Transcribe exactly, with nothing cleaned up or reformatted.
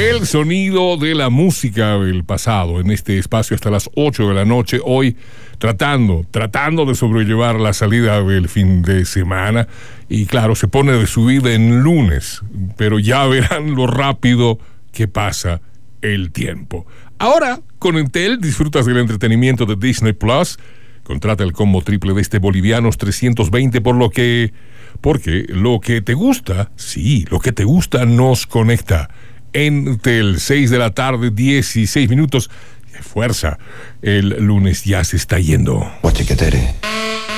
El sonido de la música del pasado en este espacio hasta las ocho de la noche. Hoy tratando, tratando de sobrellevar la salida del fin de semana. Y claro, se pone de subida en lunes, pero ya verán lo rápido que pasa el tiempo. Ahora, con Entel disfrutas del entretenimiento de Disney Plus. Contrata el combo triple de este bolivianos trescientos veinte por lo que... Porque lo que te gusta, sí, lo que te gusta nos conecta. Entel, seis de la tarde, dieciséis minutos. ¡Qué fuerza! El lunes ya se está yendo. Guachiquetere.